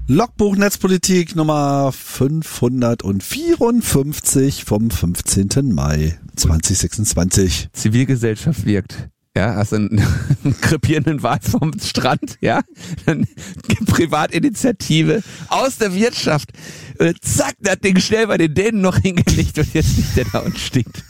Logbuch Netzpolitik Nummer 554 vom 15. Mai 2026. Zivilgesellschaft wirkt. Ja, hast einen krepierenden Wal vom Strand, ja, dann Privatinitiative aus der Wirtschaft, zack, das Ding schnell bei den Dänen noch hingelegt und jetzt liegt der da und stinkt.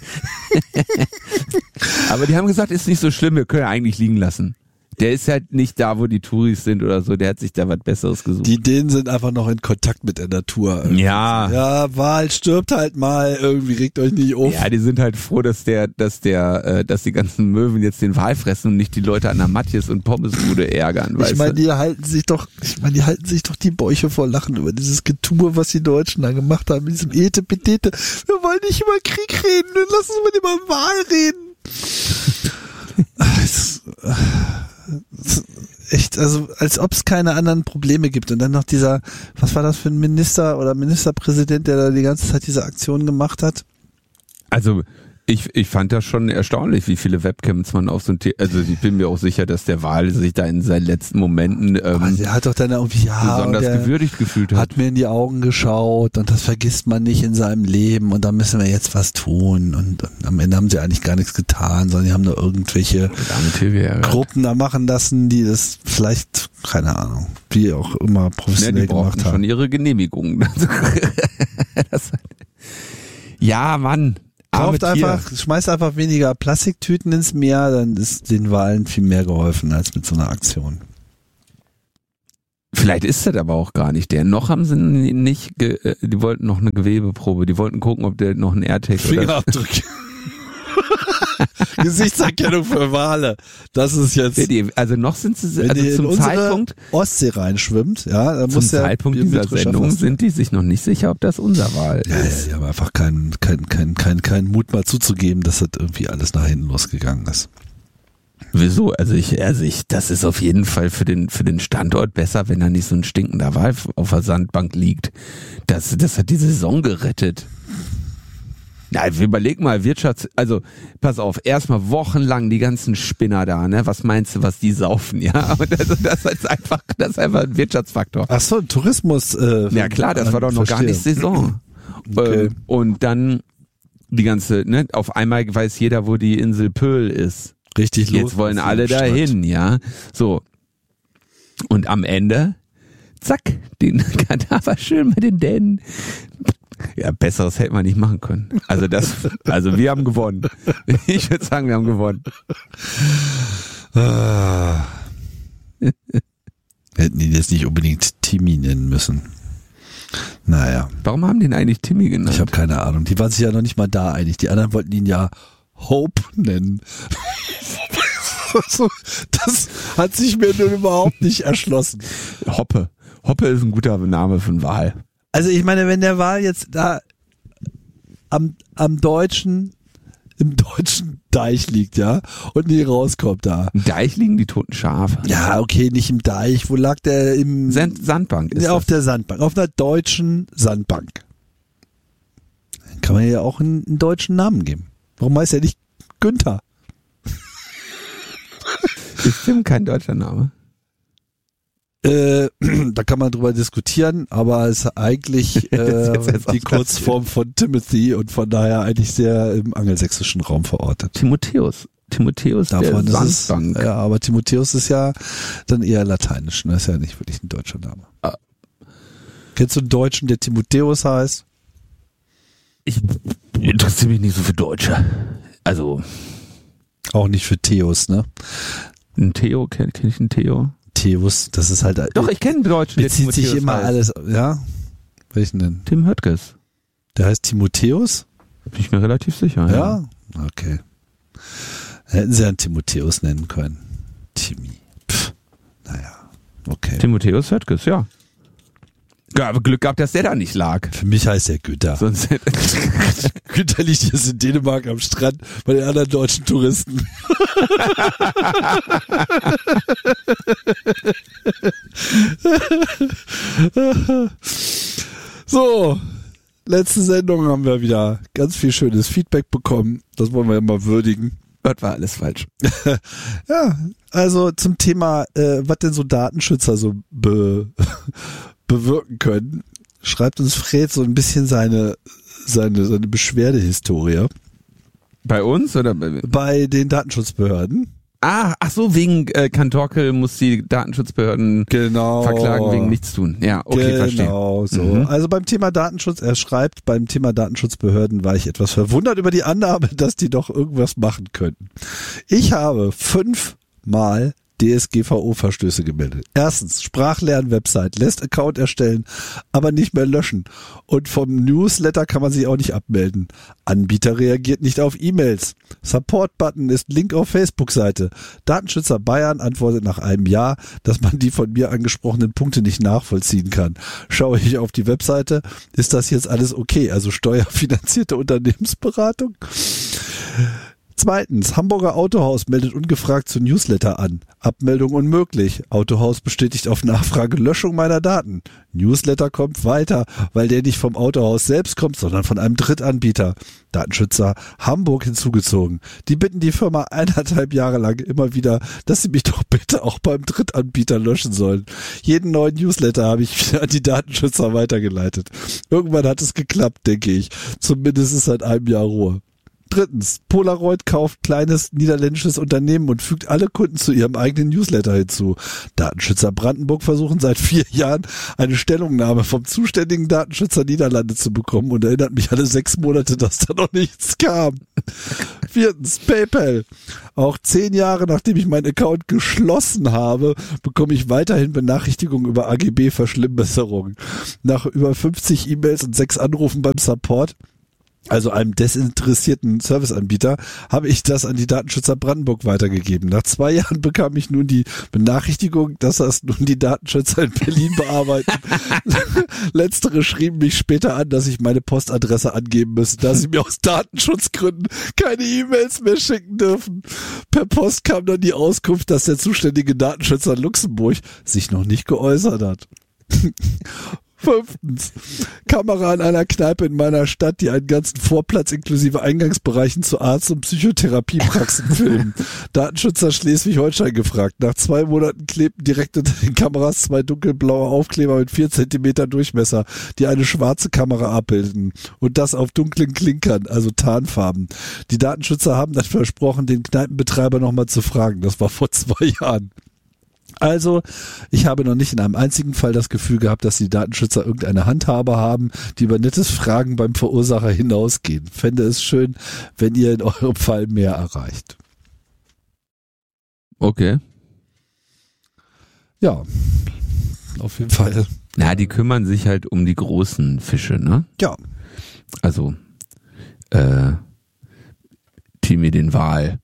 Aber die haben gesagt, ist nicht so schlimm, wir können eigentlich liegen lassen. Der ist halt nicht da, wo die Touris sind oder so, der hat sich da was Besseres gesucht. Die Dänen sind einfach noch in Kontakt mit der Natur. Irgendwie. Ja. Ja, Wal stirbt halt mal, irgendwie regt euch nicht auf. Ja, die sind halt froh, dass die ganzen Möwen jetzt den Wal fressen und nicht die Leute an der Matjes und Pommesbude ärgern, weißt Ich meine, die halten sich doch die Bäuche vor Lachen über dieses Getue, was die Deutschen da gemacht haben, mit diesem Etepetete. Wir wollen nicht über Krieg reden, dann lass uns mal über Wal reden. Echt, also als ob es keine anderen Probleme gibt. Und dann noch dieser, was war das für ein Minister oder Ministerpräsident, der da die ganze Zeit diese Aktion gemacht hat? Also ich fand das schon erstaunlich, wie viele Webcams man auf so ein also ich bin mir auch sicher, dass der Wal sich da in seinen letzten Momenten der hat doch dann irgendwie besonders gewürdigt gefühlt hat mir in die Augen geschaut und das vergisst man nicht in seinem Leben und da müssen wir jetzt was tun und am Ende haben sie eigentlich gar nichts getan, sondern die haben nur irgendwelche Gruppen da machen lassen, die das vielleicht, keine Ahnung, wie auch immer professionell gemacht haben. Schon ihre Genehmigungen. Ja, Mann. Schmeißt einfach weniger Plastiktüten ins Meer, dann ist den Walen viel mehr geholfen als mit so einer Aktion. Vielleicht ist das aber auch gar nicht der. Noch haben sie nicht, die wollten noch eine Gewebeprobe, die wollten gucken, ob der noch einen AirTag Fingerabdruck. Gesichtserkennung für Wale. Das ist jetzt. Also noch sind sie, wenn also die zum in Zeitpunkt Ostsee reinschwimmt, ja, dann zum muss Zeitpunkt dieser Sendung sind die sich noch nicht sicher, ob das unser Wal ist. Ja, die haben einfach keinen Mut mal zuzugeben, dass das irgendwie alles nach hinten losgegangen ist. Wieso? Also das ist auf jeden Fall für den Standort besser, wenn da nicht so ein stinkender Wal auf der Sandbank liegt. Das hat die Saison gerettet. Ja, überleg mal, also pass auf, erstmal wochenlang die ganzen Spinner da, ne? Was meinst du, was die saufen, ja? Und das ist einfach ein Wirtschaftsfaktor. Ach so, Tourismus. Ja klar, das war doch noch gar nicht Saison. Okay. Und dann die ganze, ne? Auf einmal weiß jeder, wo die Insel Pöhl ist. Richtig los. Jetzt wollen alle dahin, ja? So. Und am Ende, zack, den Kadaver schön mit den Dänen. Ja, besseres hätte man nicht machen können. Also wir haben gewonnen. Ich würde sagen, wir haben gewonnen. Hätten die jetzt nicht unbedingt Timmy nennen müssen. Naja. Warum haben die ihn eigentlich Timmy genannt? Ich habe keine Ahnung. Die waren sich ja noch nicht mal da einig. Die anderen wollten ihn ja Hope nennen. Das hat sich mir nun überhaupt nicht erschlossen. Hoppe. Hoppe ist ein guter Name für einen Wal. Also ich meine, wenn der Wal jetzt da im deutschen Deich liegt, ja, und nie rauskommt da. Im Deich liegen die toten Schafe. Ja, okay, nicht im Deich. Wo lag der? Im Sandbank ist auf der Sandbank, auf einer deutschen Sandbank. Dann kann man ja auch einen deutschen Namen geben. Warum heißt er nicht Günther? Ist Tim kein deutscher Name? Da kann man drüber diskutieren, aber es ist eigentlich die Kurzform von Timothy und von daher eigentlich sehr im angelsächsischen Raum verortet. Timotheus Davon der ist Sandbank. Ja, aber Timotheus ist ja dann eher lateinisch, ne? Ist ja nicht wirklich ein deutscher Name. Kennst du einen Deutschen, der Timotheus heißt? Ich interessiere mich nicht so für Deutsche. Also auch nicht für Theos, ne? Ein Theo, kenn ich einen Theo? Theos, das ist halt... Doch, ich kenne einen Deutschen, der bezieht sich immer heißt. alles, ja? Welchen denn? Tim Höttges. Der heißt Timotheus? Bin ich mir relativ sicher, ja. Okay. Hätten sie einen Timotheus nennen können. Timmy. Naja, okay. Timotheus Höttges, ja. Ja, aber Glück gehabt, dass der da nicht lag. Für mich heißt der Günther. Sonst Günther liegt jetzt in Dänemark am Strand bei den anderen deutschen Touristen. So, letzte Sendung haben wir wieder ganz viel schönes Feedback bekommen. Das wollen wir immer würdigen. Das war alles falsch. Ja, also zum Thema, was denn so Datenschützer so bewirken können, schreibt uns Fred so ein bisschen seine Beschwerdehistorie. Bei uns oder bei den Datenschutzbehörden? Ach so, wegen Kantorkel muss die Datenschutzbehörden verklagen wegen nichts tun. Ja, okay, verstehe. Genau so. Also beim Thema Datenschutz, er schreibt, beim Thema Datenschutzbehörden war ich etwas verwundert über die Annahme, dass die doch irgendwas machen könnten. Ich habe 5-mal DSGVO-Verstöße gemeldet. Erstens, Sprachlern-Website, lässt Account erstellen, aber nicht mehr löschen. Und vom Newsletter kann man sich auch nicht abmelden. Anbieter reagiert nicht auf E-Mails. Support-Button ist Link auf Facebook-Seite. Datenschützer Bayern antwortet nach einem Jahr, dass man die von mir angesprochenen Punkte nicht nachvollziehen kann. Schaue ich auf die Webseite, ist das jetzt alles okay? Also steuerfinanzierte Unternehmensberatung? Zweitens, Hamburger Autohaus meldet ungefragt zu Newsletter an. Abmeldung unmöglich. Autohaus bestätigt auf Nachfrage Löschung meiner Daten. Newsletter kommt weiter, weil der nicht vom Autohaus selbst kommt, sondern von einem Drittanbieter. Datenschützer Hamburg hinzugezogen. Die bitten die Firma 1,5 Jahre lang immer wieder, dass sie mich doch bitte auch beim Drittanbieter löschen sollen. Jeden neuen Newsletter habe ich wieder an die Datenschützer weitergeleitet. Irgendwann hat es geklappt, denke ich. Zumindest ist seit einem Jahr Ruhe. Drittens, Polaroid kauft kleines niederländisches Unternehmen und fügt alle Kunden zu ihrem eigenen Newsletter hinzu. Datenschützer Brandenburg versuchen seit 4 Jahren eine Stellungnahme vom zuständigen Datenschützer Niederlande zu bekommen und erinnert mich alle 6 Monate, dass da noch nichts kam. Viertens, PayPal. Auch 10 Jahre nachdem ich meinen Account geschlossen habe, bekomme ich weiterhin Benachrichtigungen über AGB-Verschlimmbesserungen. Nach über 50 E-Mails und 6 Anrufen beim Support, also einem desinteressierten Serviceanbieter, habe ich das an die Datenschützer Brandenburg weitergegeben. Nach 2 Jahren bekam ich nun die Benachrichtigung, dass das nun die Datenschützer in Berlin bearbeiten. Letztere schrieben mich später an, dass ich meine Postadresse angeben müsse, da sie mir aus Datenschutzgründen keine E-Mails mehr schicken dürfen. Per Post kam dann die Auskunft, dass der zuständige Datenschützer in Luxemburg sich noch nicht geäußert hat. 5. Kamera in einer Kneipe in meiner Stadt, die einen ganzen Vorplatz inklusive Eingangsbereichen zu Arzt- und Psychotherapiepraxen filmen. Datenschützer Schleswig-Holstein gefragt. Nach 2 Monaten klebten direkt unter den Kameras 2 dunkelblaue Aufkleber mit 4 Zentimeter Durchmesser, die eine schwarze Kamera abbilden. Und das auf dunklen Klinkern, also Tarnfarben. Die Datenschützer haben dann versprochen, den Kneipenbetreiber nochmal zu fragen. Das war vor 2 Jahren. Also, ich habe noch nicht in einem einzigen Fall das Gefühl gehabt, dass die Datenschützer irgendeine Handhabe haben, die über nettes Fragen beim Verursacher hinausgehen. Fände es schön, wenn ihr in eurem Fall mehr erreicht. Okay. Ja, auf jeden Fall. Na, die kümmern sich halt um die großen Fische, ne? Ja. Also, Timmy den Wal.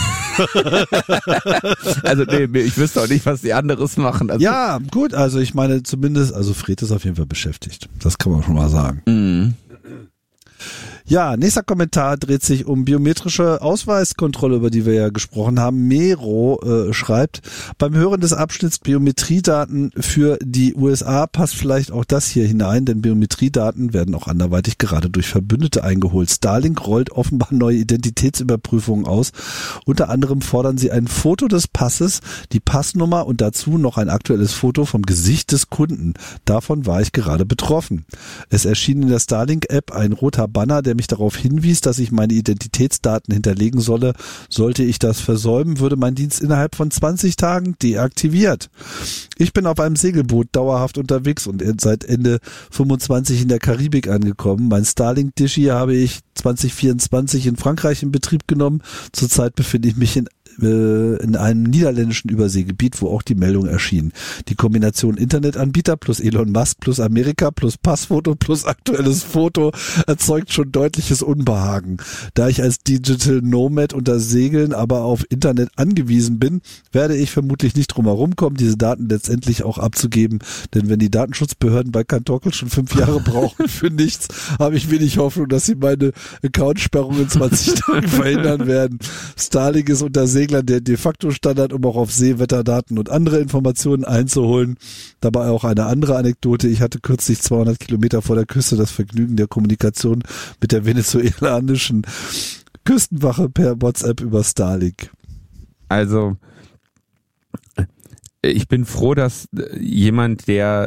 Also nee, ich wüsste auch nicht, was die anderes machen. Also ja, gut, also ich meine zumindest, also Fred ist auf jeden Fall beschäftigt. Das kann man schon mal sagen. Mhm. Ja, nächster Kommentar dreht sich um biometrische Ausweiskontrolle, über die wir ja gesprochen haben. Mero schreibt, beim Hören des Abschnitts Biometriedaten für die USA passt vielleicht auch das hier hinein, denn Biometriedaten werden auch anderweitig gerade durch Verbündete eingeholt. Starlink rollt offenbar neue Identitätsüberprüfungen aus. Unter anderem fordern sie ein Foto des Passes, die Passnummer und dazu noch ein aktuelles Foto vom Gesicht des Kunden. Davon war ich gerade betroffen. Es erschien in der Starlink-App ein roter Banner, der mich darauf hinwies, dass ich meine Identitätsdaten hinterlegen solle. Sollte ich das versäumen, würde mein Dienst innerhalb von 20 Tagen deaktiviert. Ich bin auf einem Segelboot dauerhaft unterwegs und seit Ende 25 in der Karibik angekommen. Mein Starlink-Dishy habe ich 2024 in Frankreich in Betrieb genommen. Zurzeit befinde ich mich in einem niederländischen Überseegebiet, wo auch die Meldung erschien. Die Kombination Internetanbieter plus Elon Musk plus Amerika plus Passfoto plus aktuelles Foto erzeugt schon deutliches Unbehagen. Da ich als Digital Nomad unter Segeln aber auf Internet angewiesen bin, werde ich vermutlich nicht drum herum kommen, diese Daten letztendlich auch abzugeben, denn wenn die Datenschutzbehörden bei Kantorkel schon 5 Jahre brauchen für nichts, habe ich wenig Hoffnung, dass sie meine Accountsperrung in 20 Tagen verhindern werden. Starlink ist unter Seglern der de facto Standard, um auch auf Seewetterdaten und andere Informationen einzuholen. Dabei auch eine andere Anekdote. Ich hatte kürzlich 200 Kilometer vor der Küste das Vergnügen der Kommunikation mit der venezolanischen Küstenwache per WhatsApp über Starlink. Also, ich bin froh, dass jemand, der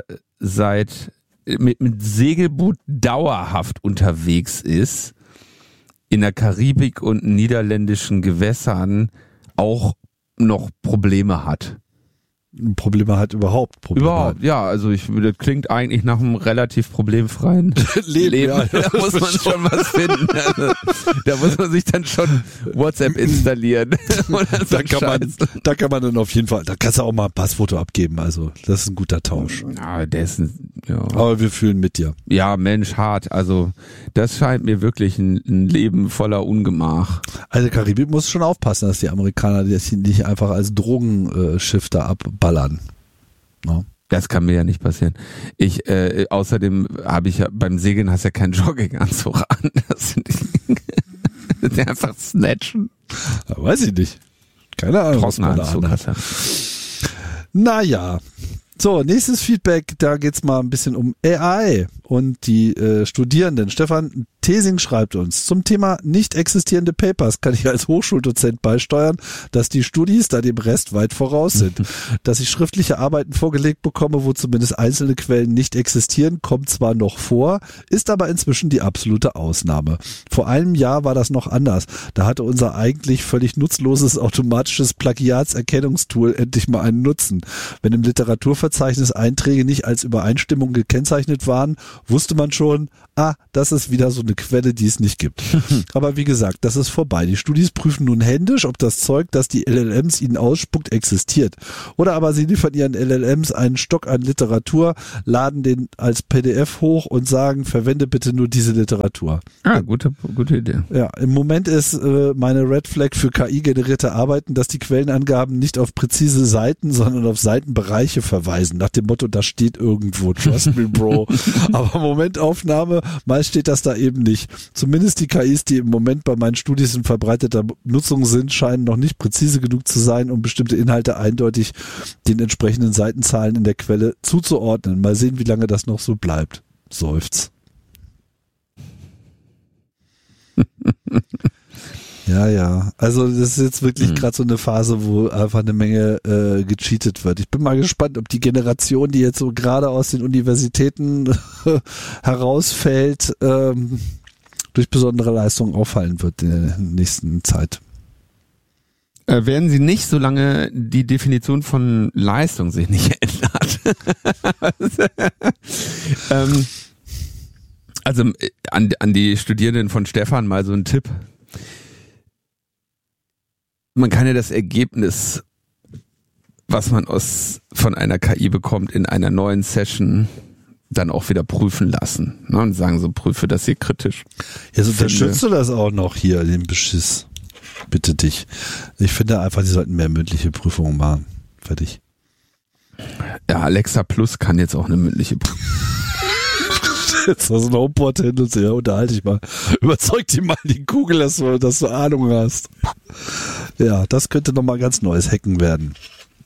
mit Segelboot dauerhaft unterwegs ist, in der Karibik und niederländischen Gewässern auch noch Probleme hat. Probleme hat überhaupt. Ja, also das klingt eigentlich nach einem relativ problemfreien Leben. Ja, da muss man schon was finden. Also, da muss man sich dann schon WhatsApp installieren. Da kann man dann auf jeden Fall, da kannst du auch mal ein Passfoto abgeben. Also das ist ein guter Tausch. Ja, aber wir fühlen mit dir. Ja, Mensch, hart. Also das scheint mir wirklich ein Leben voller Ungemach. Also Karibik muss schon aufpassen, dass die Amerikaner das nicht einfach als Drogenschiff da abballern. No. Das kann mir ja nicht passieren. Außerdem habe ich ja beim Segeln hast ja keinen Jogginganzug an. Das sind die einfach snatchen. Ja, weiß ich nicht. Keine Ahnung. Trockenanzug hast du. Naja. So, nächstes Feedback, da geht's mal ein bisschen um AI und die Studierenden. Stefan Thesing schreibt uns, zum Thema nicht existierende Papers kann ich als Hochschuldozent beisteuern, dass die Studis da dem Rest weit voraus sind. Dass ich schriftliche Arbeiten vorgelegt bekomme, wo zumindest einzelne Quellen nicht existieren, kommt zwar noch vor, ist aber inzwischen die absolute Ausnahme. Vor einem Jahr war das noch anders. Da hatte unser eigentlich völlig nutzloses automatisches Plagiatserkennungstool endlich mal einen Nutzen. Wenn im Literaturverzeichnis Einträge nicht als Übereinstimmung gekennzeichnet waren, wusste man schon, das ist wieder so eine Quelle, die es nicht gibt. Aber wie gesagt, das ist vorbei. Die Studis prüfen nun händisch, ob das Zeug, das die LLMs ihnen ausspuckt, existiert. Oder aber sie liefern ihren LLMs einen Stock an Literatur, laden den als PDF hoch und sagen, verwende bitte nur diese Literatur. Gute Idee. Ja, im Moment ist meine Red Flag für KI-generierte Arbeiten, dass die Quellenangaben nicht auf präzise Seiten, sondern auf Seitenbereiche verweisen. Nach dem Motto, das steht irgendwo, trust me, Bro. Aber Momentaufnahme, mal steht das da eben nicht. Zumindest die KIs, die im Moment bei meinen Studis in verbreiteter Nutzung sind, scheinen noch nicht präzise genug zu sein, um bestimmte Inhalte eindeutig den entsprechenden Seitenzahlen in der Quelle zuzuordnen. Mal sehen, wie lange das noch so bleibt. Seufz. Ja. Also das ist jetzt wirklich gerade so eine Phase, wo einfach eine Menge gecheatet wird. Ich bin mal gespannt, ob die Generation, die jetzt so gerade aus den Universitäten herausfällt, durch besondere Leistungen auffallen wird in der nächsten Zeit. Werden sie nicht, solange die Definition von Leistung sich nicht ändert. Also an die Studierenden von Stefan mal so ein Tipp. Man kann ja das Ergebnis, was man von einer KI bekommt, in einer neuen Session dann auch wieder prüfen lassen. Ne? Und sagen so, prüfe das hier kritisch. Jetzt unterstützt du das auch noch hier, den Beschiss. Bitte dich. Ich finde einfach, die sollten mehr mündliche Prüfungen machen. Fertig. Ja, Alexa Plus kann jetzt auch eine mündliche Prüfung. Jetzt hast du ein HomePod hin und so, unterhalte ich mal. Überzeug die mal die Kugel, dass du Ahnung hast. Ja, das könnte nochmal ganz neues Hacken werden.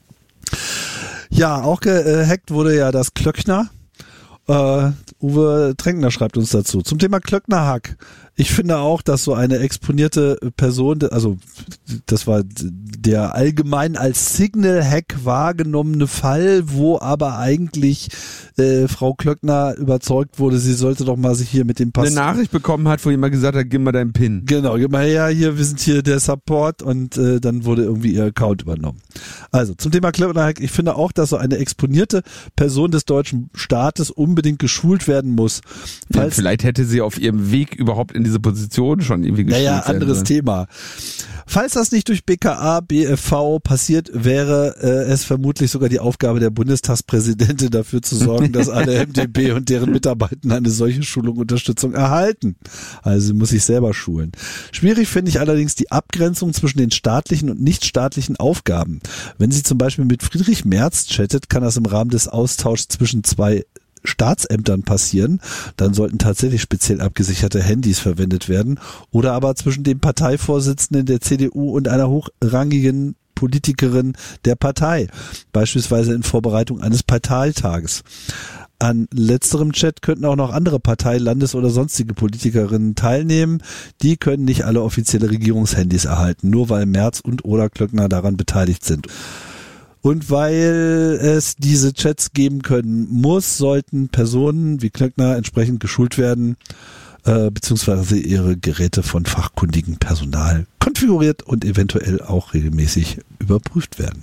Ja, auch gehackt wurde ja das Klöckner. Uwe Tränkner schreibt uns dazu. Zum Thema Klöckner-Hack. Ich finde auch, dass so eine exponierte Person, also das war der allgemein als Signal-Hack wahrgenommene Fall, wo aber eigentlich Frau Klöckner überzeugt wurde, sie sollte doch mal sich hier mit dem Pass... Eine Nachricht bekommen hat, wo jemand gesagt hat, gib mal deinen PIN. Genau, gib mal her, hier, wir sind hier der Support und dann wurde irgendwie ihr Account übernommen. Also zum Thema Klöckner-Hack, ich finde auch, dass so eine exponierte Person des deutschen Staates unbedingt geschult werden muss. Ja, vielleicht hätte sie auf ihrem Weg überhaupt in diese Position schon irgendwie geschult werden. Ja, anderes Thema. Falls das nicht durch BKA, BFV passiert, wäre es vermutlich sogar die Aufgabe der Bundestagspräsidentin dafür zu sorgen, dass alle MdB und deren Mitarbeiter eine solche Schulung, Unterstützung erhalten. Also sie muss sich selber schulen. Schwierig finde ich allerdings die Abgrenzung zwischen den staatlichen und nichtstaatlichen Aufgaben. Wenn sie zum Beispiel mit Friedrich Merz chattet, kann das im Rahmen des Austauschs zwischen zwei Staatsämtern passieren, dann sollten tatsächlich speziell abgesicherte Handys verwendet werden oder aber zwischen dem Parteivorsitzenden der CDU und einer hochrangigen Politikerin der Partei, beispielsweise in Vorbereitung eines Parteitages. An letzterem Chat könnten auch noch andere Partei-, Landes- oder sonstige Politikerinnen teilnehmen. Die können nicht alle offizielle Regierungshandys erhalten, nur weil Merz und oder Klöckner daran beteiligt sind. Und weil es diese Chats geben können muss, sollten Personen wie Klöckner entsprechend geschult werden, beziehungsweise ihre Geräte von fachkundigem Personal konfiguriert und eventuell auch regelmäßig überprüft werden.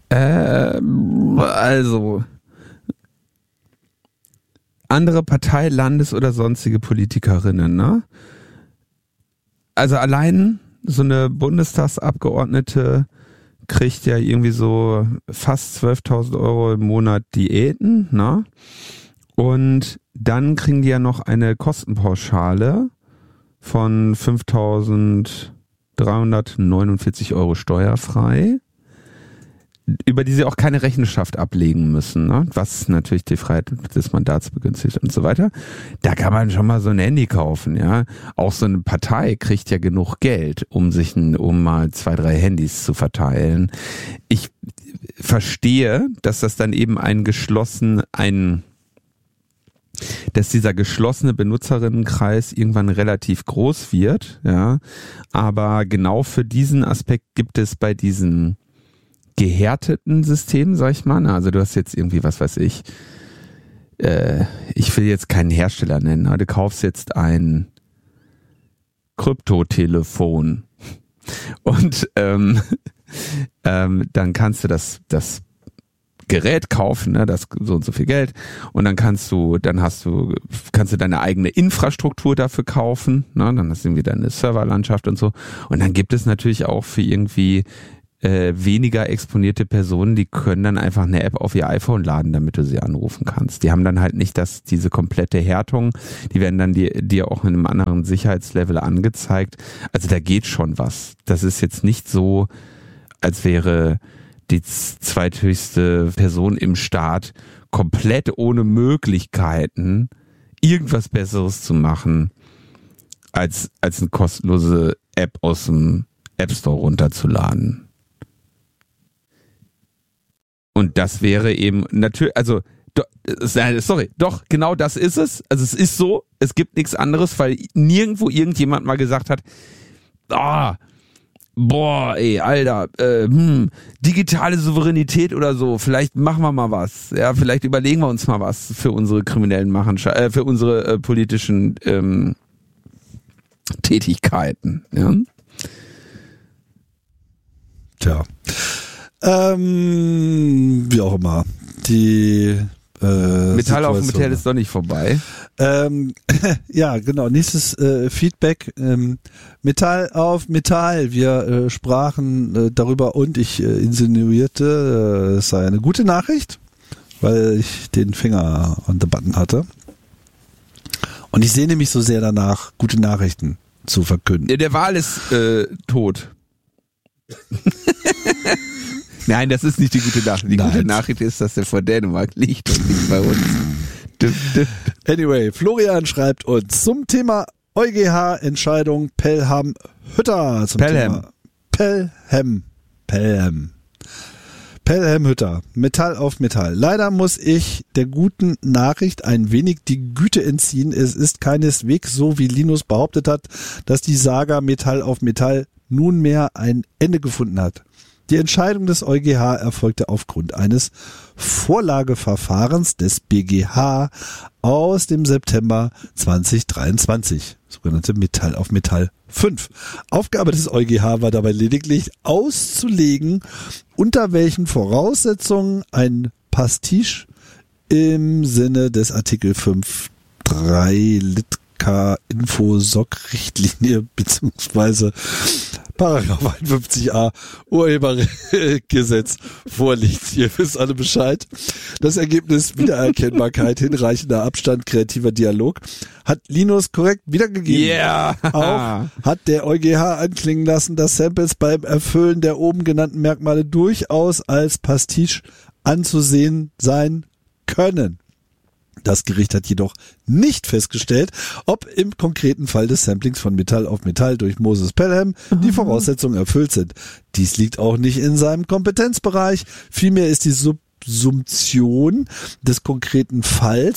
Also andere Partei, Landes- oder sonstige Politikerinnen, ne? Also allein so eine Bundestagsabgeordnete kriegt ja irgendwie so fast 12.000 Euro im Monat Diäten, ne? Und dann kriegen die ja noch eine Kostenpauschale von 5.349 Euro steuerfrei, über die sie auch keine Rechenschaft ablegen müssen, ne? Was natürlich die Freiheit des Mandats begünstigt und so weiter. Da kann man schon mal so ein Handy kaufen, ja. Auch so eine Partei kriegt ja genug Geld, um mal 2, 3 Handys zu verteilen. Ich verstehe, dass das dann eben dass dieser geschlossene Benutzerinnenkreis irgendwann relativ groß wird, ja. Aber genau für diesen Aspekt gibt es bei diesen gehärteten Systemen, sag ich mal, also du hast jetzt irgendwie, was weiß ich will jetzt keinen Hersteller nennen, aber du kaufst jetzt ein Kryptotelefon und dann kannst du das Gerät kaufen, ne, das so und so viel Geld, und dann kannst du deine eigene Infrastruktur dafür kaufen, ne, dann hast du irgendwie deine Serverlandschaft und so, und dann gibt es natürlich auch für irgendwie weniger exponierte Personen, die können dann einfach eine App auf ihr iPhone laden, damit du sie anrufen kannst. Die haben dann halt nicht diese komplette Härtung, die werden dann dir auch in einem anderen Sicherheitslevel angezeigt. Also da geht schon was. Das ist jetzt nicht so, als wäre die zweithöchste Person im Staat komplett ohne Möglichkeiten, irgendwas Besseres zu machen, als eine kostenlose App aus dem App Store runterzuladen. Und das wäre eben natürlich, doch, genau das ist es. Also es ist so, es gibt nichts anderes, weil nirgendwo irgendjemand mal gesagt hat, Alter, digitale Souveränität oder so, vielleicht machen wir mal was. Ja, vielleicht überlegen wir uns mal was für unsere kriminellen Machenschaften, für unsere politischen Tätigkeiten. Ja? Tja. Wie auch immer. Die Metall auf Metall ist doch nicht vorbei. Ja, genau. Nächstes Feedback. Metall auf Metall. Wir sprachen darüber und ich insinuierte, es sei eine gute Nachricht, weil ich den Finger on the Button hatte. Und ich sehne mich so sehr danach, gute Nachrichten zu verkünden. Der Wal ist tot. Nein, das ist nicht die gute Nachricht. Die gute Nachricht ist, dass der vor Dänemark liegt und nicht bei uns. Anyway, Florian schreibt uns zum Thema EuGH-Entscheidung Pelham-Hütter. Pelham-Hütter. Metall auf Metall. Leider muss ich der guten Nachricht ein wenig die Güte entziehen. Es ist keineswegs so, wie Linus behauptet hat, dass die Saga Metall auf Metall nunmehr ein Ende gefunden hat. Die Entscheidung des EuGH erfolgte aufgrund eines Vorlageverfahrens des BGH aus dem September 2023, sogenannte Metall auf Metall 5. Aufgabe des EuGH war dabei lediglich auszulegen, unter welchen Voraussetzungen ein Pastiche im Sinne des Artikel 5.3 Litka-Info-Soc-Richtlinie bzw. Paragraph 51a Urhebergesetz vorliegt. Ihr wisst alle Bescheid. Das Ergebnis Wiedererkennbarkeit, hinreichender Abstand, kreativer Dialog hat Linus korrekt wiedergegeben. Yeah. Auch hat der EuGH anklingen lassen, dass Samples beim Erfüllen der oben genannten Merkmale durchaus als Pastiche anzusehen sein können. Das Gericht hat jedoch nicht festgestellt, ob im konkreten Fall des Samplings von Metall auf Metall durch Moses Pelham die Voraussetzungen erfüllt sind. Dies liegt auch nicht in seinem Kompetenzbereich. Vielmehr ist die Subsumption des konkreten Falls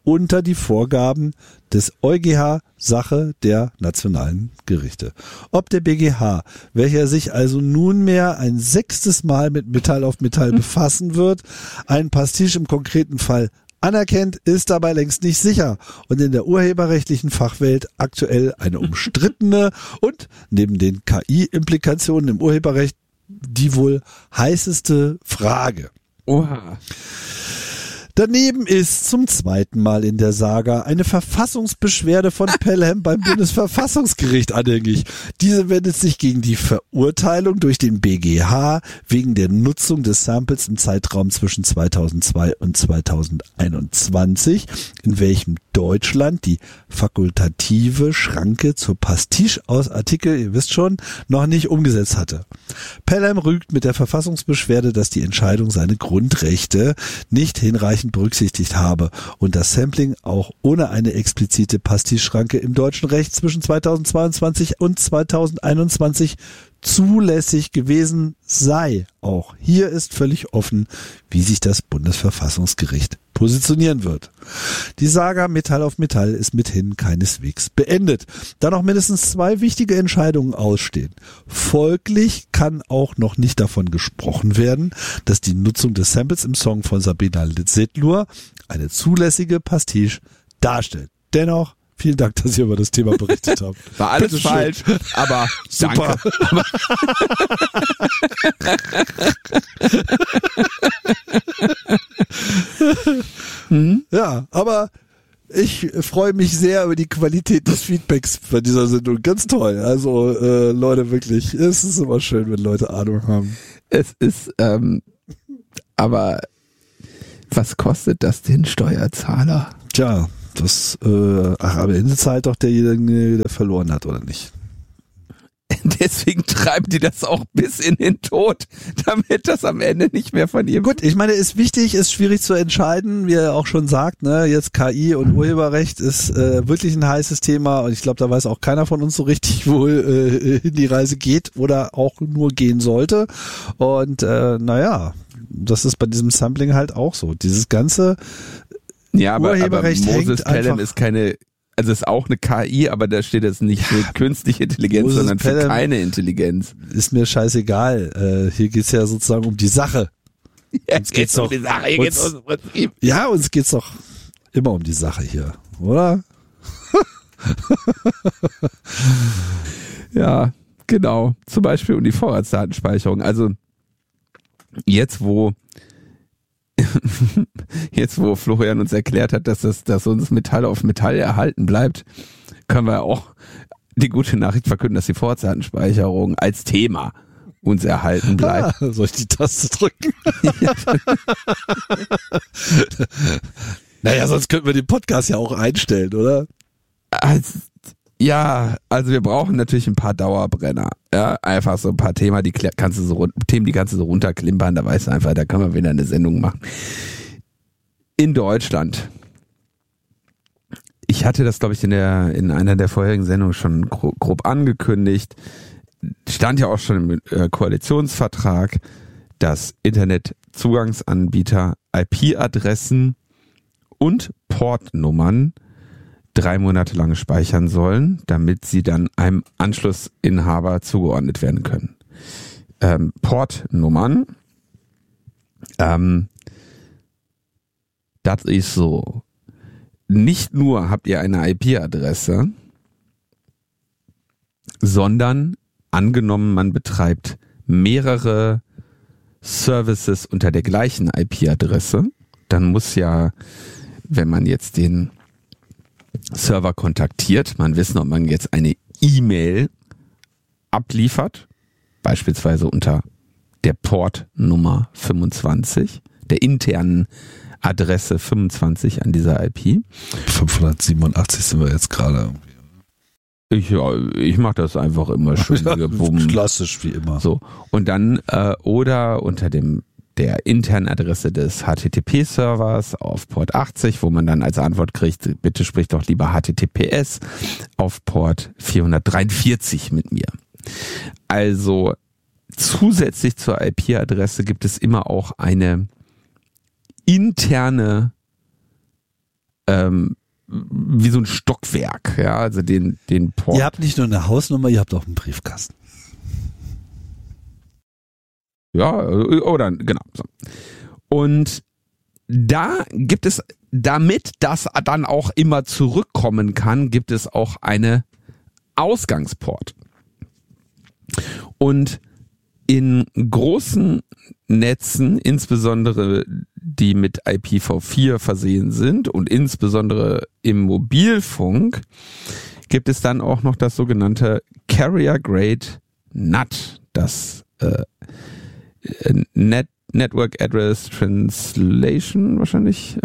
unter die Vorgaben des EuGH, Sache der nationalen Gerichte. Ob der BGH, welcher sich also nunmehr ein 6. Mal mit Metall auf Metall befassen wird, einen Pastiche im konkreten Fall anerkennt, ist dabei längst nicht sicher und in der urheberrechtlichen Fachwelt aktuell eine umstrittene und neben den KI-Implikationen im Urheberrecht die wohl heißeste Frage. Oha. Daneben ist zum 2. Mal in der Saga eine Verfassungsbeschwerde von Pelham beim Bundesverfassungsgericht anhängig. Diese wendet sich gegen die Verurteilung durch den BGH wegen der Nutzung des Samples im Zeitraum zwischen 2002 und 2021, in welchem Deutschland die fakultative Schranke zur Pastiche aus Artikel, ihr wisst schon, noch nicht umgesetzt hatte. Pelham rügt mit der Verfassungsbeschwerde, dass die Entscheidung seine Grundrechte nicht hinreichend berücksichtigt habe und das Sampling auch ohne eine explizite Pastiche-Schranke im deutschen Recht zwischen 2022 und 2021 zulässig gewesen sei. Auch hier ist völlig offen, wie sich das Bundesverfassungsgericht positionieren wird. Die Saga Metall auf Metall ist mithin keineswegs beendet, da noch mindestens 2 wichtige Entscheidungen ausstehen. Folglich kann auch noch nicht davon gesprochen werden, dass die Nutzung des Samples im Song von Sabina Sedlur eine zulässige Pastiche darstellt. Dennoch, vielen Dank, dass ihr über das Thema berichtet habt. War alles falsch, aber super. Ja, aber ich freue mich sehr über die Qualität des Feedbacks bei dieser Sendung. Ganz toll. Also Leute, wirklich, es ist immer schön, wenn Leute Ahnung haben. Es ist, aber was kostet das den Steuerzahler? Tja, das, am Ende zahlt doch derjenige, der verloren hat, oder nicht? Deswegen treiben die das auch bis in den Tod, damit das am Ende nicht mehr von ihr. Gut, ich meine, ist wichtig, ist schwierig zu entscheiden, wie er auch schon sagt, ne, jetzt KI und Urheberrecht ist wirklich ein heißes Thema und ich glaube, da weiß auch keiner von uns so richtig, wo hin die Reise geht oder auch nur gehen sollte. Und naja, das ist bei diesem Sampling halt auch so. Dieses ganze Urheberrecht aber Moses hängt Pelham einfach, ist keine, also ist auch eine KI, aber da steht jetzt nicht für künstliche Intelligenz, Moses sondern für Pelham keine Intelligenz. ist mir scheißegal. Hier geht's ja sozusagen um die Sache. Uns geht's doch um die Sache, hier geht's ums Prinzip. Ja, uns geht's doch immer um die Sache hier, oder? Ja, genau. Zum Beispiel um die Vorratsdatenspeicherung. Also jetzt, wo Florian uns erklärt hat, dass uns Metall auf Metall erhalten bleibt, können wir auch die gute Nachricht verkünden, dass die Vorratsdatenspeicherung als Thema uns erhalten bleibt. Soll ich die Taste drücken? Naja, sonst könnten wir den Podcast ja auch einstellen, oder? Also wir brauchen natürlich ein paar Dauerbrenner. Ja, einfach so ein paar Themen, die kannst du so runterklimpern, da weißt du einfach, da können wir wieder eine Sendung machen. In Deutschland. Ich hatte das, glaube ich, in einer der vorherigen Sendungen schon grob angekündigt. Stand ja auch schon im Koalitionsvertrag, dass Internetzugangsanbieter IP-Adressen und Portnummern 3 Monate lang speichern sollen, damit sie dann einem Anschlussinhaber zugeordnet werden können. Portnummern, das ist so. Nicht nur habt ihr eine IP-Adresse, sondern angenommen, man betreibt mehrere Services unter der gleichen IP-Adresse, dann muss ja, wenn man jetzt den Server kontaktiert, man wissen, ob man jetzt eine E-Mail abliefert, beispielsweise unter der Portnummer 25, der internen Adresse 25 an dieser IP. 587 sind wir jetzt gerade. Ich mache das einfach immer schön. Klassisch wie immer. So. Und dann oder unter der internen Adresse des HTTP-Servers auf Port 80, wo man dann als Antwort kriegt, bitte sprich doch lieber HTTPS auf Port 443 mit mir. Also zusätzlich zur IP-Adresse gibt es immer auch eine interne wie so ein Stockwerk, ja, also den Port. Ihr habt nicht nur eine Hausnummer, ihr habt auch einen Briefkasten. Ja, oder genau. So. Und da gibt es, damit das dann auch immer zurückkommen kann, gibt es auch eine Ausgangsport. Und in großen Netzen, insbesondere die mit IPv4 versehen sind und insbesondere im Mobilfunk, gibt es dann auch noch das sogenannte Carrier Grade NAT, das Network Address Translation wahrscheinlich,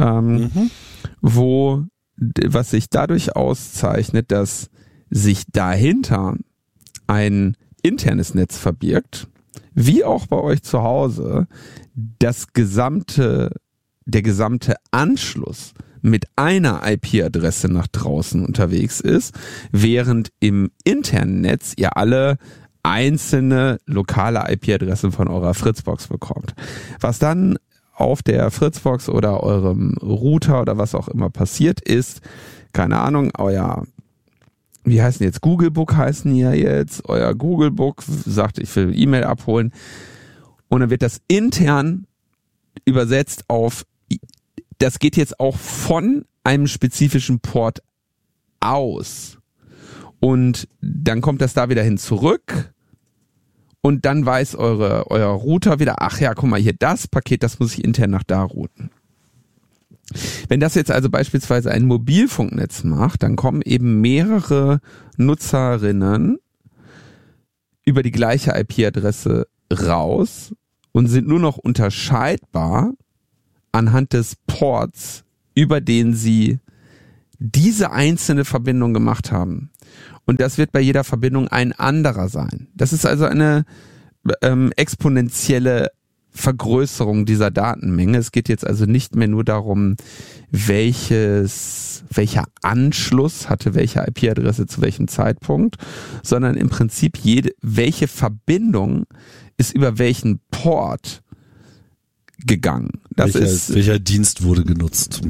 was sich dadurch auszeichnet, dass sich dahinter ein internes Netz verbirgt, wie auch bei euch zu Hause, der gesamte Anschluss mit einer IP-Adresse nach draußen unterwegs ist, während im internen Netz ihr alle einzelne lokale IP-Adressen von eurer Fritzbox bekommt. Was dann auf der Fritzbox oder eurem Router oder was auch immer passiert ist, keine Ahnung, wie heißen jetzt, Googlebook heißen ja jetzt, euer Googlebook sagt, ich will E-Mail abholen und dann wird das intern übersetzt auf, das geht jetzt auch von einem spezifischen Port aus und dann kommt das da wieder hin zurück und dann weiß euer Router wieder, ach ja, guck mal, hier das Paket, das muss ich intern nach da routen. Wenn das jetzt also beispielsweise ein Mobilfunknetz macht, dann kommen eben mehrere Nutzerinnen über die gleiche IP-Adresse raus und sind nur noch unterscheidbar anhand des Ports, über den sie diese einzelne Verbindung gemacht haben. Und das wird bei jeder Verbindung ein anderer sein. Das ist also eine exponentielle Vergrößerung dieser Datenmenge. Es geht jetzt also nicht mehr nur darum, welcher Anschluss hatte welche IP-Adresse zu welchem Zeitpunkt, sondern im Prinzip welche Verbindung ist über welchen Port gegangen. Welcher Dienst wurde genutzt?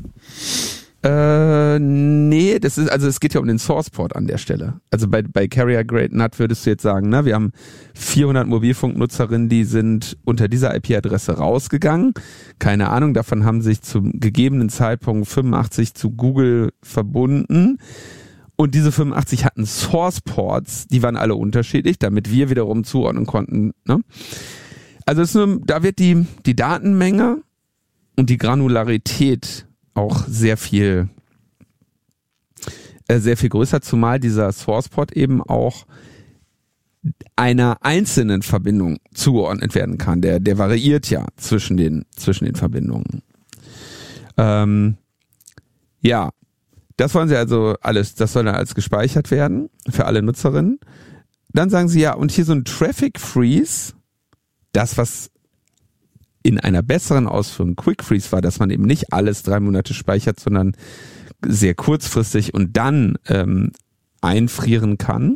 Nee, es geht ja um den Source-Port an der Stelle. Also bei Carrier Grade NAT würdest du jetzt sagen, wir haben 400 Mobilfunknutzerinnen, die sind unter dieser IP-Adresse rausgegangen. Keine Ahnung, davon haben sich zum gegebenen Zeitpunkt 85 zu Google verbunden. Und diese 85 hatten Source-Ports, die waren alle unterschiedlich, damit wir wiederum zuordnen konnten. Ne? Also da wird die Datenmenge und die Granularität auch sehr viel größer, zumal dieser Sourceport eben auch einer einzelnen Verbindung zugeordnet werden kann. Der variiert ja zwischen den Verbindungen. Ja, das wollen sie also alles, das soll dann alles gespeichert werden für alle Nutzerinnen. Dann sagen sie ja, und hier so ein Traffic Freeze, das was in einer besseren Ausführung Quick Freeze war, dass man eben nicht alles 3 Monate speichert, sondern sehr kurzfristig und dann einfrieren kann.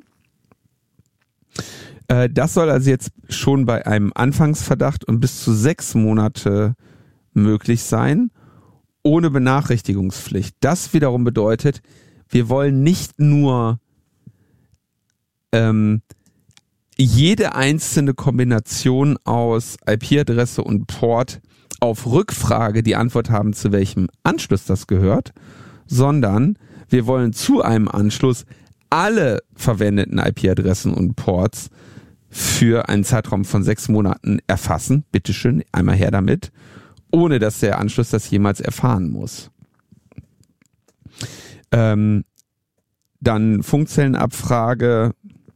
Das soll also jetzt schon bei einem Anfangsverdacht und bis zu 6 Monate möglich sein, ohne Benachrichtigungspflicht. Das wiederum bedeutet, wir wollen nicht nur jede einzelne Kombination aus IP-Adresse und Port auf Rückfrage die Antwort haben, zu welchem Anschluss das gehört, sondern wir wollen zu einem Anschluss alle verwendeten IP-Adressen und Ports für einen Zeitraum von 6 Monaten erfassen. Bitteschön, einmal her damit, ohne dass der Anschluss das jemals erfahren muss. Dann Funkzellenabfrage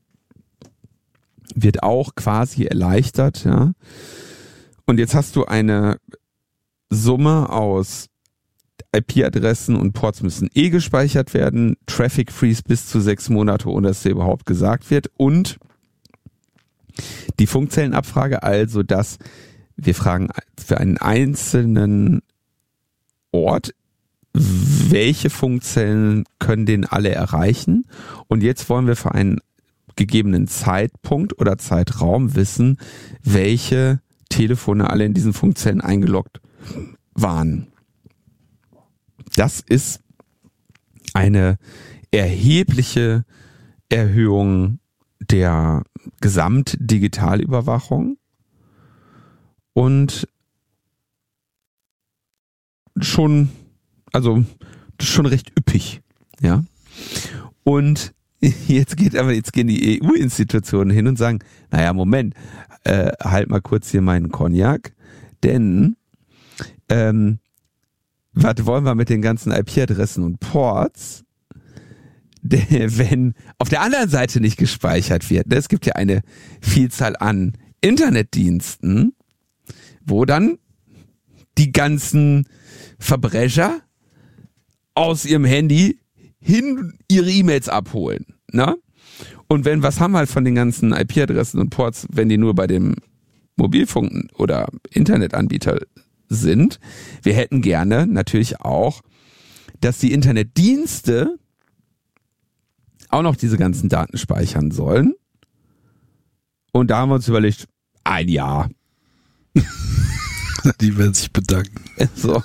wird auch quasi erleichtert, ja. Und jetzt hast du eine Summe aus IP-Adressen und Ports müssen gespeichert werden, Traffic Freeze bis zu 6 Monate, ohne dass dir überhaupt gesagt wird, und die Funkzellenabfrage, also dass wir fragen für einen einzelnen Ort, welche Funkzellen können den alle erreichen, und jetzt wollen wir für einen gegebenen Zeitpunkt oder Zeitraum wissen, welche Telefone alle in diesen Funkzellen eingeloggt waren. Das ist eine erhebliche Erhöhung der Gesamtdigitalüberwachung und schon recht üppig, ja. Und jetzt gehen die EU-Institutionen hin und sagen, naja, Moment, halt mal kurz hier meinen Cognac, denn was wollen wir mit den ganzen IP-Adressen und Ports, wenn auf der anderen Seite nicht gespeichert wird? Es gibt ja eine Vielzahl an Internetdiensten, wo dann die ganzen Verbrecher aus ihrem Handy hin ihre E-Mails abholen. Ne? Und was haben wir halt von den ganzen IP-Adressen und Ports, wenn die nur bei dem Mobilfunk- oder Internetanbieter sind? Wir hätten gerne natürlich auch, dass die Internetdienste auch noch diese ganzen Daten speichern sollen. Und da haben wir uns überlegt, ein Jahr. Die werden sich bedanken. So,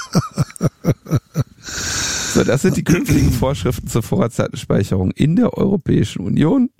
das sind die künftigen Vorschriften zur Vorratsdatenspeicherung in der Europäischen Union.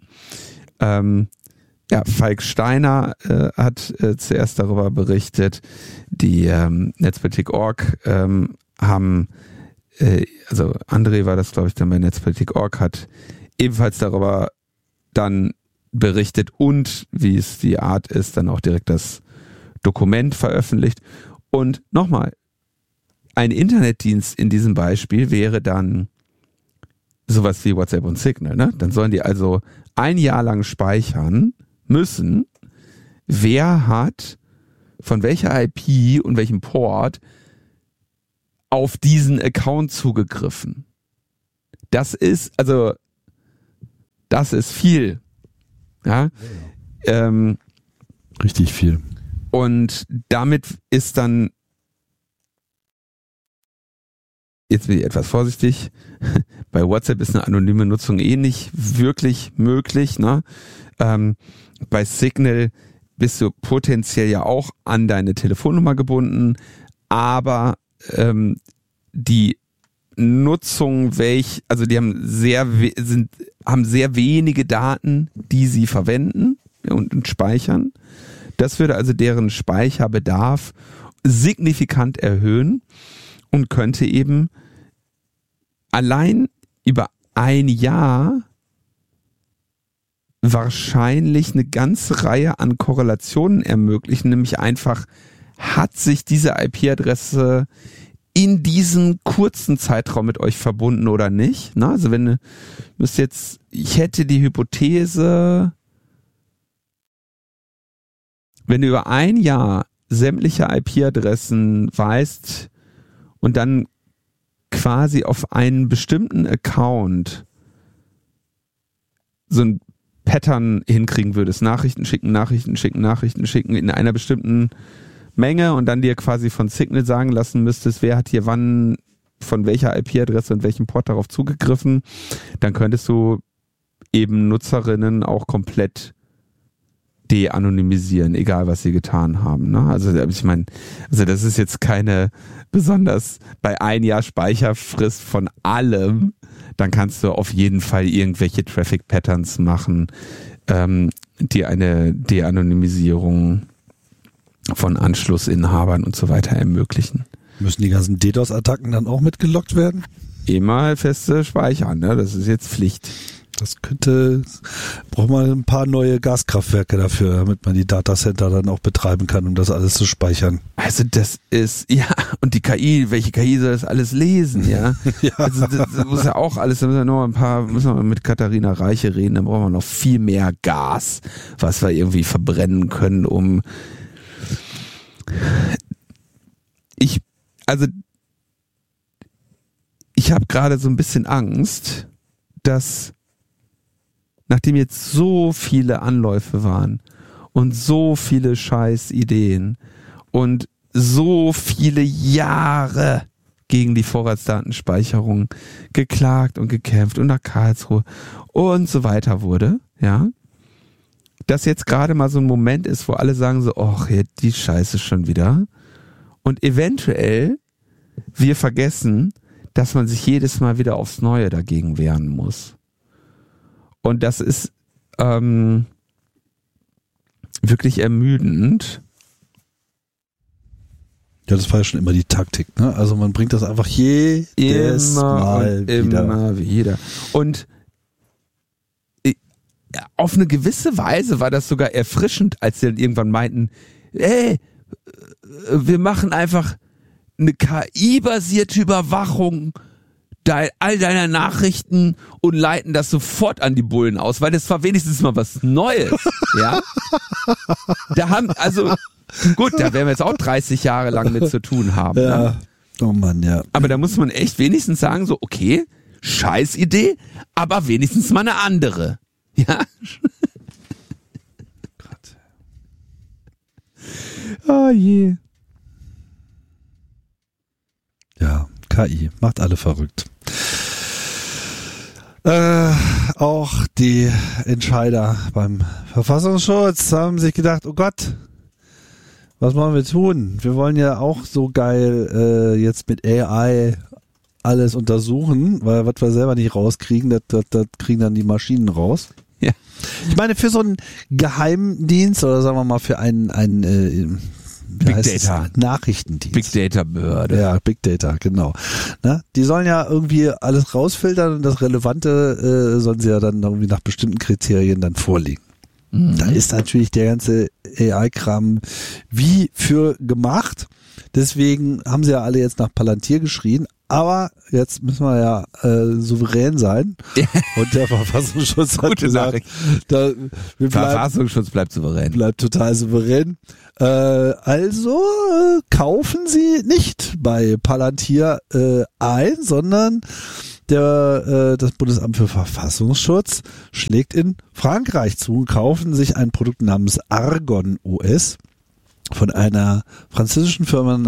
Falk Steiner hat zuerst darüber berichtet. Die Netzpolitik.org haben, also André war das, glaube ich, dann bei Netzpolitik.org, hat ebenfalls darüber dann berichtet und, wie es die Art ist, dann auch direkt das Dokument veröffentlicht. Und nochmal, ein Internetdienst in diesem Beispiel wäre dann sowas wie WhatsApp und Signal, ne? Dann sollen die also ein Jahr lang speichern müssen, wer hat von welcher IP und welchem Port auf diesen Account zugegriffen. Das ist viel. Ja? Richtig viel. Und damit ist dann, jetzt bin ich etwas vorsichtig, bei WhatsApp ist eine anonyme Nutzung nicht wirklich möglich. Ne? Bei Signal bist du potenziell ja auch an deine Telefonnummer gebunden, aber die Nutzung, die haben sehr wenige Daten, die sie verwenden und speichern. Das würde also deren Speicherbedarf signifikant erhöhen und könnte eben allein über ein Jahr wahrscheinlich eine ganze Reihe an Korrelationen ermöglichen, nämlich einfach, hat sich diese IP-Adresse in diesem kurzen Zeitraum mit euch verbunden oder nicht? Na, also ich hätte die Hypothese, wenn du über ein Jahr sämtliche IP-Adressen weißt und dann quasi auf einen bestimmten Account so ein Pattern hinkriegen würdest, Nachrichten schicken in einer bestimmten Menge und dann dir quasi von Signal sagen lassen müsstest, wer hat hier wann von welcher IP-Adresse und welchem Port darauf zugegriffen, dann könntest du eben Nutzerinnen auch komplett de-anonymisieren, egal was sie getan haben. Ne? Also ich meine, das ist jetzt keine besonders bei ein Jahr Speicherfrist von allem, dann kannst du auf jeden Fall irgendwelche Traffic-Patterns machen, die eine De-Anonymisierung von Anschlussinhabern und so weiter ermöglichen. Müssen die ganzen DDoS-Attacken dann auch mitgelockt werden? Immer feste speichern, ne? Das ist jetzt Pflicht. Braucht man ein paar neue Gaskraftwerke dafür, damit man die Datacenter dann auch betreiben kann, um das alles zu speichern. Also das ist, ja, und die KI, welche KI soll das alles lesen, ja? Ja. Also das muss ja auch alles, da müssen wir mit Katharina Reiche reden, dann brauchen wir noch viel mehr Gas, was wir irgendwie verbrennen können, ich habe gerade so ein bisschen Angst, dass nachdem jetzt so viele Anläufe waren und so viele scheiß Ideen und so viele Jahre gegen die Vorratsdatenspeicherung geklagt und gekämpft und nach Karlsruhe und so weiter wurde, ja, dass jetzt gerade mal so ein Moment ist, wo alle sagen so, ach, ja, die Scheiße schon wieder und eventuell wir vergessen, dass man sich jedes Mal wieder aufs Neue dagegen wehren muss. Und das ist wirklich ermüdend. Ja, das war ja schon immer die Taktik, ne? Also man bringt das einfach jedes Mal wieder. Immer wieder. Und auf eine gewisse Weise war das sogar erfrischend, als sie dann irgendwann meinten, wir machen einfach eine KI-basierte Überwachung all deiner Nachrichten und leiten das sofort an die Bullen aus, weil das war wenigstens mal was Neues, ja? Da werden wir jetzt auch 30 Jahre lang mit zu tun haben. Ja. Ne? Oh Mann, ja. Aber da muss man echt wenigstens sagen, so, okay, scheiß Idee, aber wenigstens mal eine andere. Ja? Oh je. Ja, KI macht alle verrückt. Auch die Entscheider beim Verfassungsschutz haben sich gedacht, oh Gott, was wollen wir tun? Wir wollen ja auch so geil jetzt mit AI alles untersuchen, weil was wir selber nicht rauskriegen, das kriegen dann die Maschinen raus. Ja. Ich meine, für so einen Geheimdienst oder sagen wir mal für einen Big Data. Nachrichtendienst. Big Data Behörde. Ja, Big Data, genau. Ne? Die sollen ja irgendwie alles rausfiltern und das Relevante sollen sie ja dann irgendwie nach bestimmten Kriterien dann vorlegen. Mhm. Da ist natürlich der ganze AI-Kram wie für gemacht. Deswegen haben sie ja alle jetzt nach Palantir geschrien. Aber jetzt müssen wir ja souverän sein. Und der Verfassungsschutz hat gesagt, Verfassungsschutz bleibt souverän. Bleibt total souverän. Also kaufen Sie nicht bei Palantir ein, sondern das Bundesamt für Verfassungsschutz schlägt in Frankreich zu und kaufen sich ein Produkt namens Argon OS von einer französischen Firma